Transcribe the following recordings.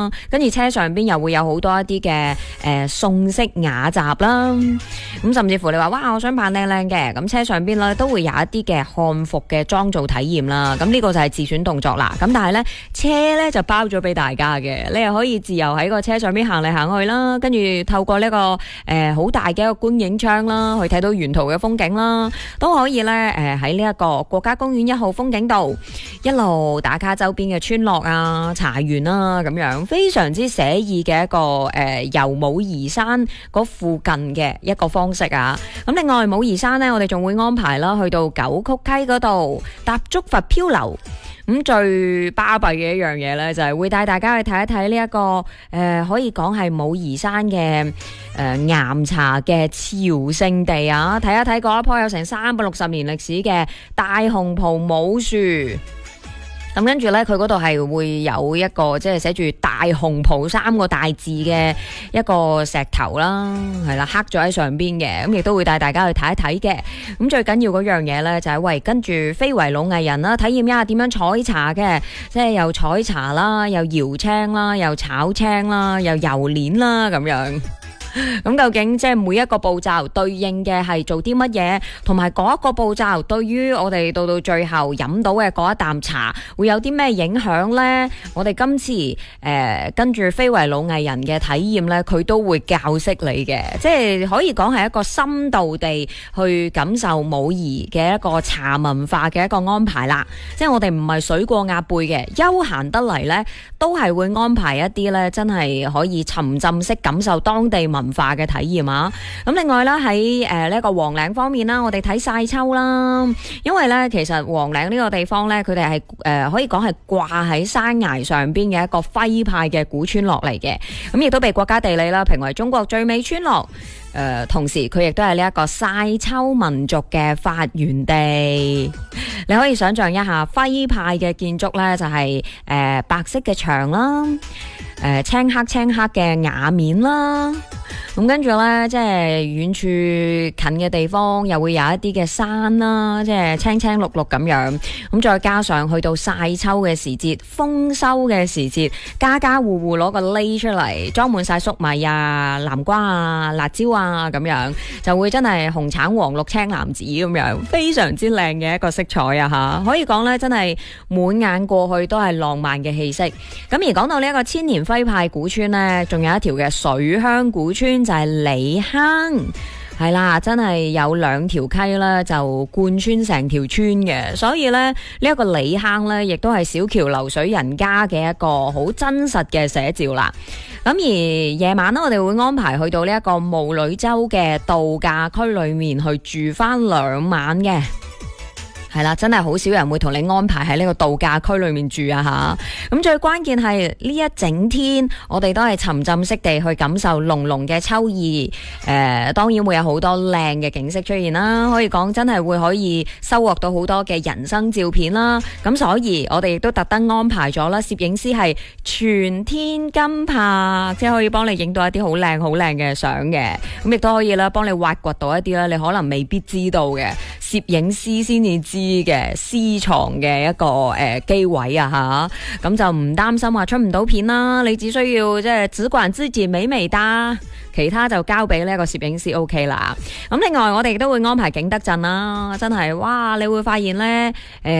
啦，跟住車上邊又會有好多一啲嘅宋式雅集啦，咁甚至乎你話哇，我想扮靚靚嘅，咁車上邊咧都會有一啲嘅漢服嘅裝造體驗啦，咁呢個就係自選動作啦。咁但係咧車咧就包咗俾大家嘅，你又可以自由喺個車上邊行嚟行去啦，跟住透過呢個好大嘅一個觀影窗啦，去睇到沿途嘅風景啦，都可以咧喺呢一個國家公園1號風景道一路打卡周邊嘅村落啊、茶園啦，咁樣非常之寫意嘅一個遊武夷山嗰附近嘅一個方式啊。咁另外武夷山呢，我哋仲會安排啦去到九曲溪嗰度踏竹筏漂流。咁最巴閉嘅一樣嘢呢，就係會帶大家去睇一睇呢一個可以講係武夷山嘅岩茶嘅朝聖地啊！睇一睇嗰一棵有成360年歷史嘅大紅袍武樹。咁跟住呢，佢嗰度係會有一個即係寫住大紅袍3個大字嘅一個石頭啦，係啦，刻咗喺上邊嘅，咁亦都會帶大家去睇一睇嘅。咁最緊要嗰樣嘢呢，就係喂跟住非遺老藝人啦，體驗一下點樣採茶嘅，即係又採茶啦，又搖青啦，又炒青啦，又油鏈啦咁樣。咁究竟即係每一個步驟對應嘅係做啲乜嘢，同埋嗰一個步驟對於我哋到最後飲到嘅嗰一啖茶會有啲咩影響呢？我哋今次跟住非遺老藝人嘅體驗呢，佢都會教識你嘅，即係可以講係一個深度地去感受武夷嘅一個茶文化嘅一個安排啦。即係我哋唔係水過鴨背嘅，休閒得嚟呢，都係會安排一啲呢，真係可以沉浸式感受當地文化嘅體驗啊！咁另外啦，喺呢個黃嶺方面啦，我哋睇晒秋啦，因為咧其實黃嶺呢個地方咧，佢哋係可以講係掛喺山崖上邊嘅一個徽派嘅古村落嚟嘅，咁亦都被國家地理啦評為中國最美村落。同時佢亦都係呢一個晒秋民族嘅發源地。你可以想象一下徽派嘅建築咧，就係白色嘅牆啦，青黑嘅瓦面啦。咁跟住呢，即係遠處近嘅地方又會有一啲嘅山啦，即係青青綠綠咁樣。咁再加上去到晒秋嘅時節、豐收嘅時節，家家戶戶攞個瀝出嚟，裝滿晒粟米啊、南瓜啊、辣椒啊咁樣，就會真係紅橙黃綠青藍紫咁樣，非常之靚嘅一個色彩啊吓！可以講呢，真係滿眼過去都係浪漫嘅氣息。咁而講到呢一個千年徽派古村呢，仲有一條嘅水鄉古村。就係李坑，係啦，真係有2條溪啦，就貫穿成條村嘅，所以咧呢一個李坑咧，亦都係小橋流水人家嘅一個好真實嘅寫照啦。咁而夜晚呢，我哋會安排去到呢一個霧裏洲嘅度假區裏面去住翻2晚嘅。係啦，真係好少人會同你安排喺呢個度假區裏面住啊吓。咁最關鍵係呢一整天，我哋都係沉浸式地去感受濃濃嘅秋意。當然會有好多靚嘅景色出現啦，可以講真係會可以收穫到好多嘅人生照片啦。咁所以我哋亦都特登安排咗啦，攝影師係全天跟拍，即係可以幫你影到一啲好靚嘅相嘅。咁亦都可以啦，幫你挖掘到一啲啦，你可能未必知道嘅攝影師先至知嘅私藏嘅一個機位啊吓，咁就唔擔心話出唔到片啦，你只需要即係只管自己美美噠，其他就交俾呢一個攝影師 OK 啦。咁另外我哋亦都會安排景德鎮啦，真係哇，你會發現呢。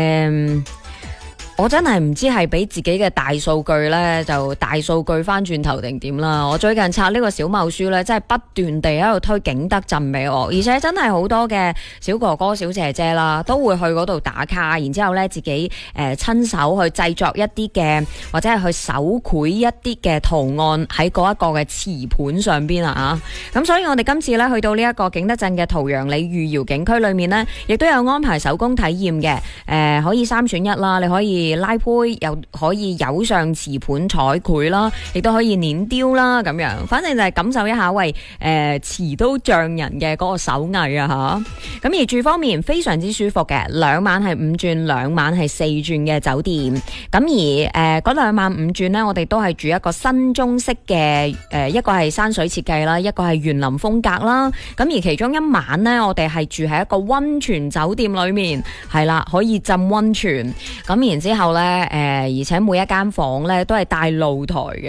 我真係唔知係俾自己嘅大數據呢，就大數據翻轉頭定點啦。我最近刷呢個小某書呢，真係不斷地喺度推景德鎮俾我，而且真係好多嘅小哥哥小姐姐啦，都會去嗰度打卡，然之後呢自己親手去製作一啲嘅，或者係去手繪一啲嘅圖案喺嗰一個嘅瓷盤上邊啊。咁所以我哋今次呢，去到呢一個景德鎮嘅桃陽里御窯景區裏面呢，亦都有安排手工體驗嘅，可以3選1啦，你可以拉胚，又可以有上瓷盤彩繪啦，亦都可以碾雕啦，咁樣，反正就係感受一下喂瓷刀匠人嘅嗰個手藝啊吓。咁而住方面非常之舒服嘅，2晚係5鑽，2晚係4鑽嘅酒店。咁而嗰2晚5鑽呢，我哋都係住一個新中式嘅一個係山水設計啦，一個係園林風格啦。咁而其中1晚呢，我哋係住喺一個溫泉酒店裏面，係啦，可以浸溫泉。咁然之後咧，而且每一間房咧都係帶露台嘅。